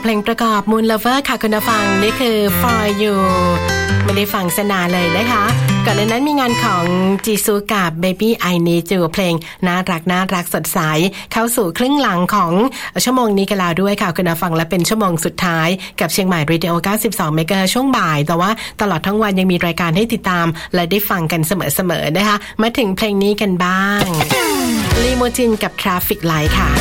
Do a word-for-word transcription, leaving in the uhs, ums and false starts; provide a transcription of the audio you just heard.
เพลงประกอบ Moon Lover ค่ะคุณผู้ฟังนี่คือ For You ไม่ได้ฟังสนานเลยนะคะก่อนหน้านั้นมีงานของจีซูกับ Baby I Need You เพลงน่ารักน่ารักสดใสเข้าสู่ครึ่งหลังของชั่วโมงนี้กันแล้วด้วยค่ะคุณผู้ฟังและเป็นชั่วโมงสุดท้ายกับเชียงใหม่ Radio เก้าสิบสอง เมกะเฮิรตซ์ ช่วงบ่ายแต่ว่าตลอดทั้งวันยังมีรายการให้ติดตามและได้ฟังกันเสมอๆนะคะมาถึงเพลงนี้กันบ้างลีโมจินกับ Traffic Light ค่ะ